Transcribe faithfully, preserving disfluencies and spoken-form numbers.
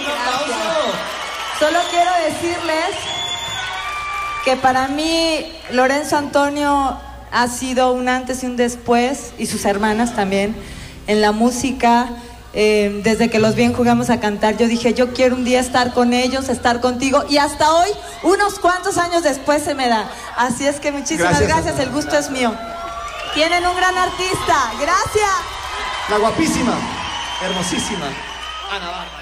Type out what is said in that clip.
aplauso. Solo quiero decirles que para mí Lorenzo Antonio ha sido un antes y un después, y sus hermanas también, en la música. Eh, desde que los vi en Jugamos a Cantar, yo dije, yo quiero un día estar con ellos, estar contigo, y hasta hoy, unos cuantos años después, se me da. Así es que muchísimas gracias, gracias el gusto es mío. Tienen un gran artista, gracias. La guapísima, hermosísima Ana Bárbara.